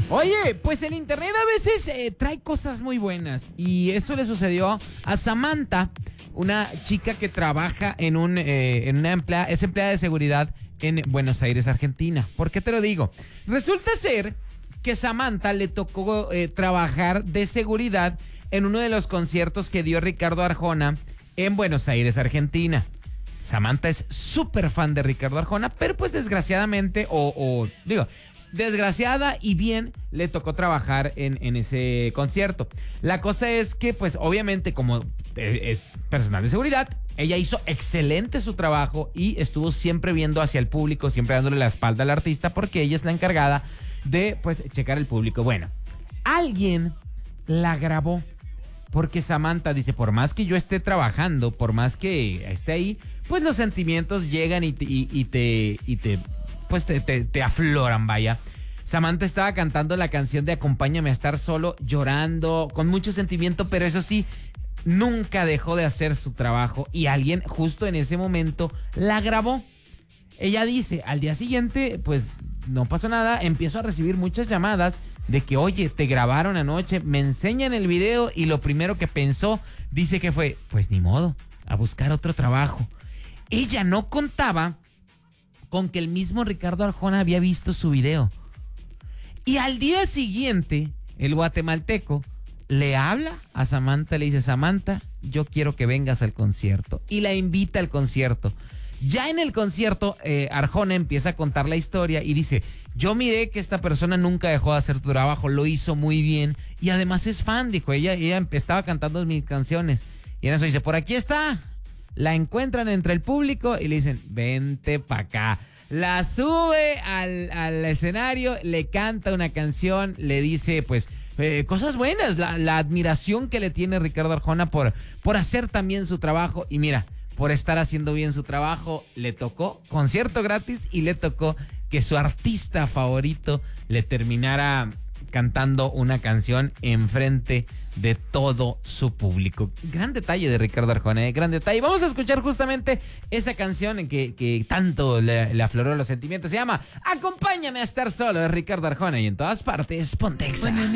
Oye, pues el internet a veces trae cosas muy buenas. Y eso le sucedió a Samantha, una chica que trabaja en es empleada de seguridad en Buenos Aires, Argentina. ¿Por qué te lo digo? Resulta ser que Samantha le tocó trabajar de seguridad en uno de los conciertos que dio Ricardo Arjona en Buenos Aires, Argentina. Samantha es súper fan de Ricardo Arjona, pero pues desgraciadamente, desgraciada y bien, le tocó trabajar en ese concierto. La cosa es que, pues, obviamente, como es personal de seguridad, ella hizo excelente su trabajo y estuvo siempre viendo hacia el público, siempre dándole la espalda al artista, porque ella es la encargada de, pues, checar el público. Bueno, alguien la grabó, porque Samantha dice, por más que yo esté trabajando, por más que esté ahí, pues los sentimientos llegan y te afloran, vaya. Samantha estaba cantando la canción de Acompáñame a estar solo, llorando, con mucho sentimiento, pero eso sí, nunca dejó de hacer su trabajo y alguien justo en ese momento la grabó. Ella dice, al día siguiente, pues no pasó nada, empiezo a recibir muchas llamadas de que, oye, te grabaron anoche, me enseñan el video y lo primero que pensó, dice que fue, pues ni modo, a buscar otro trabajo. Ella no contaba con que el mismo Ricardo Arjona había visto su video. Y al día siguiente, el guatemalteco le habla a Samantha, le dice, Samantha, yo quiero que vengas al concierto. Y la invita al concierto. Ya en el concierto, Arjona empieza a contar la historia y dice, yo miré que esta persona nunca dejó de hacer tu trabajo, lo hizo muy bien. Y además es fan, dijo, ella estaba cantando mis canciones. Y en eso dice, por aquí está. La encuentran entre el público y le dicen, vente pa' acá. La sube al escenario, le canta una canción, le dice, pues, cosas buenas, la admiración que le tiene Ricardo Arjona por hacer también su trabajo. Y mira, por estar haciendo bien su trabajo, le tocó concierto gratis y le tocó que su artista favorito le terminara cantando una canción enfrente de todo su público. Gran detalle de Ricardo Arjona, gran detalle. Vamos a escuchar justamente esa canción que tanto le afloró los sentimientos. Se llama Acompáñame a estar solo, de Ricardo Arjona, y en todas partes, Ponte Exa.